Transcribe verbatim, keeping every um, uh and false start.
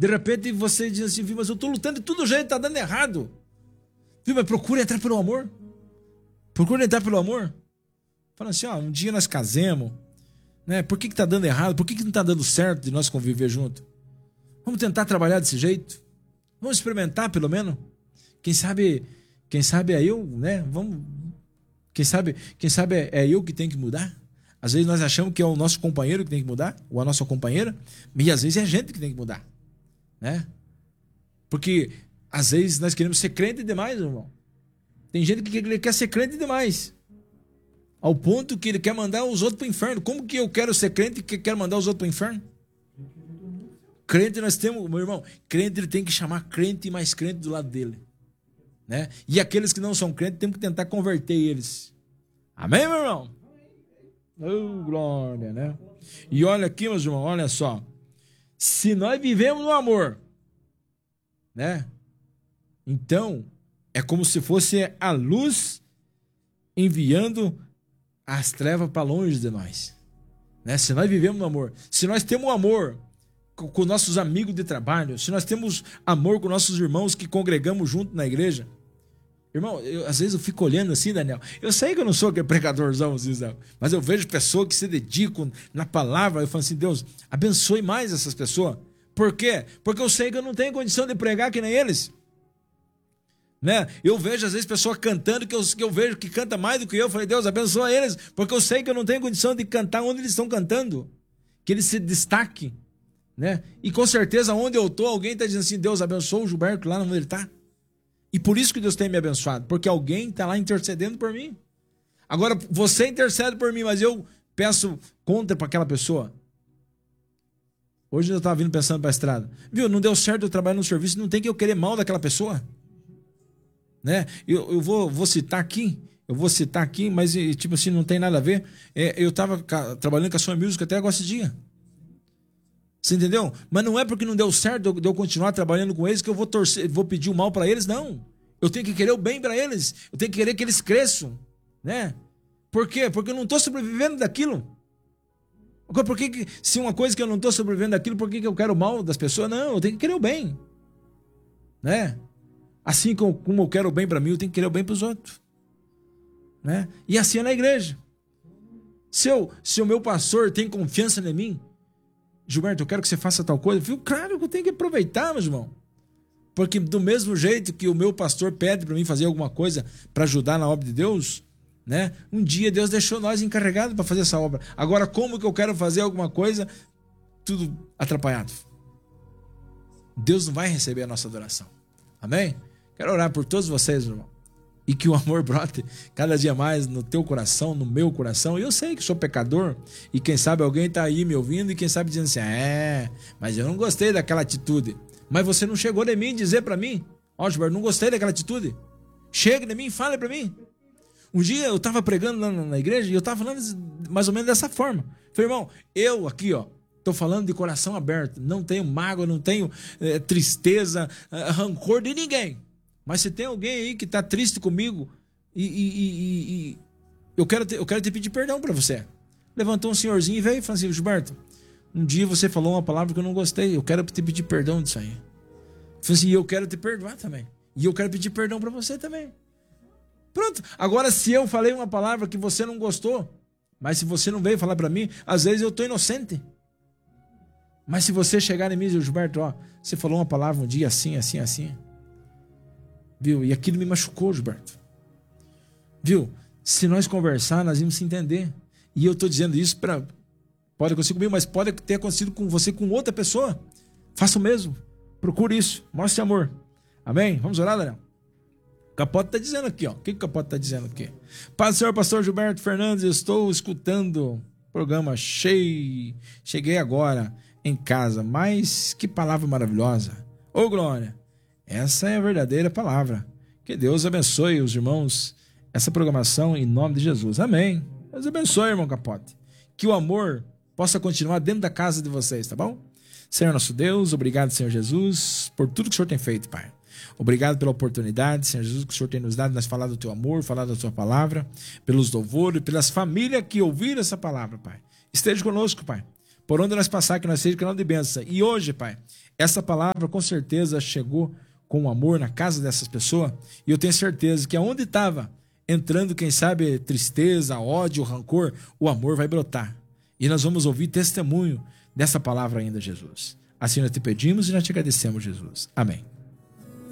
De repente você diz assim, viu, mas eu estou lutando de todo jeito, está dando errado. Viu, mas procura entrar pelo amor. Procura entrar pelo amor. Fala assim, ó, um dia nós casemos, né? Por que que tá dando errado? Por que que não está dando certo de nós conviver junto? Vamos tentar trabalhar desse jeito? Vamos experimentar pelo menos? Quem sabe, quem sabe é eu, né? Vamos, quem sabe, quem sabe é, é eu que tenho que mudar? Às vezes nós achamos que é o nosso companheiro que tem que mudar, ou a nossa companheira, e às vezes é a gente que tem que mudar, né? Porque às vezes nós queremos ser crente demais, irmão. Tem gente que quer ser crente demais, ao ponto que ele quer mandar os outros para o inferno. Como que eu quero ser crente e quero mandar os outros para o inferno? Crente nós temos, meu irmão, crente ele tem que chamar crente e mais crente do lado dele, né? E aqueles que não são crentes, temos que tentar converter eles. Amém, meu irmão? Oh, glória, né? E olha aqui, meus irmãos, olha só. Se nós vivemos no amor, né? Então, é como se fosse a luz enviando as trevas para longe de nós, né? Se nós vivemos no amor, se nós temos amor com, com nossos amigos de trabalho, se nós temos amor com nossos irmãos que congregamos junto na igreja, irmão, eu, às vezes eu fico olhando assim, Daniel, eu sei que eu não sou aquele pregadorzão, mas eu vejo pessoas que se dedicam na palavra, eu falo assim, Deus, abençoe mais essas pessoas. Por quê? Porque eu sei que eu não tenho condição de pregar que nem eles, né? Eu vejo às vezes pessoas cantando que eu, que eu vejo que canta mais do que eu, eu falei, Deus, abençoa eles, porque eu sei que eu não tenho condição de cantar onde eles estão cantando, que eles se destaquem, né? E com certeza onde eu estou, alguém está dizendo assim, Deus, abençoa o Gilberto lá onde ele está. E por isso que Deus tem me abençoado, porque alguém está lá intercedendo por mim. Agora, você intercede por mim, mas eu peço contra para aquela pessoa. Hoje eu estava vindo pensando para a estrada. Viu, não deu certo eu trabalhar no serviço, não tem que eu querer mal daquela pessoa, né? Eu, eu vou, vou citar aqui, eu vou citar aqui, mas tipo assim, não tem nada a ver. É, eu estava trabalhando com a Sony Music até agora esse dia. Você entendeu? Mas não é porque não deu certo de eu continuar trabalhando com eles que eu vou torcer, vou pedir o mal para eles, não. Eu tenho que querer o bem para eles. Eu tenho que querer que eles cresçam, né? Por quê? Porque eu não estou sobrevivendo daquilo. Por que, que se uma coisa que eu não estou sobrevivendo daquilo, por que, que eu quero o mal das pessoas? Não, eu tenho que querer o bem, né? Assim como, como eu quero o bem para mim, eu tenho que querer o bem para os outros, né? E assim é na igreja. Se, eu, se o meu pastor tem confiança em mim, Gilberto, eu quero que você faça tal coisa. Eu fico, claro que eu tenho que aproveitar, meu irmão. Porque do mesmo jeito que o meu pastor pede para mim fazer alguma coisa para ajudar na obra de Deus, né? Um dia Deus deixou nós encarregados para fazer essa obra. Agora, como que eu quero fazer alguma coisa, tudo atrapalhado? Deus não vai receber a nossa adoração. Amém? Quero orar por todos vocês, meu irmão. E que o amor brote cada dia mais no teu coração, no meu coração. Eu sei que sou pecador e quem sabe alguém está aí me ouvindo e quem sabe dizendo assim, é, mas eu não gostei daquela atitude. Mas você não chegou de mim dizer para mim, ó, Gilberto, não gostei daquela atitude. Chega de mim, fale para mim. Um dia eu estava pregando lá na igreja e eu estava falando mais ou menos dessa forma. Falei, irmão, eu aqui, ó, estou falando de coração aberto. Não tenho mágoa, não tenho é, tristeza, é, rancor de ninguém. Mas se tem alguém aí que está triste comigo e, e, e, e eu, quero te, eu quero te pedir perdão para você. Levantou um senhorzinho e veio e falou assim, Gilberto, um dia você falou uma palavra que eu não gostei, eu quero te pedir perdão disso aí. Eu falei assim, e eu quero te perdoar também. E eu quero pedir perdão para você também. Pronto. Agora, se eu falei uma palavra que você não gostou, mas se você não veio falar para mim, às vezes eu estou inocente. Mas se você chegar em mim e dizer, Gilberto, ó, você falou uma palavra um dia assim, assim, assim. Viu? E aquilo me machucou, Gilberto. Viu? Se nós conversar, nós vamos se entender. E eu estou dizendo isso para... Pode acontecer comigo, mas pode ter acontecido com você, com outra pessoa. Faça o mesmo. Procure isso. Mostre amor. Amém? Vamos orar, Daniel? O Capote está dizendo aqui, ó. O que o Capote está dizendo aqui? Paz do Senhor, pastor Gilberto Fernandes. Estou escutando o programa cheio. Cheguei agora em casa. Mas que palavra maravilhosa. Ô, glória. Essa é a verdadeira palavra. Que Deus abençoe os irmãos, essa programação em nome de Jesus. Amém. Deus abençoe, irmão Capote. Que o amor possa continuar dentro da casa de vocês, tá bom? Senhor nosso Deus, obrigado, Senhor Jesus, por tudo que o Senhor tem feito, Pai. Obrigado pela oportunidade, Senhor Jesus, que o Senhor tem nos dado de nós falar do Teu amor, falar da Tua palavra, pelos louvores, pelas famílias que ouviram essa palavra, Pai. Esteja conosco, Pai. Por onde nós passar, que nós seja canal de bênção. E hoje, Pai, Essa palavra com certeza chegou com amor na casa dessas pessoas, e eu tenho certeza que aonde estava entrando, quem sabe, tristeza, ódio, rancor, o amor vai brotar. E nós vamos ouvir testemunho dessa palavra ainda, Jesus. Assim nós te pedimos e nós te agradecemos, Jesus. Amém.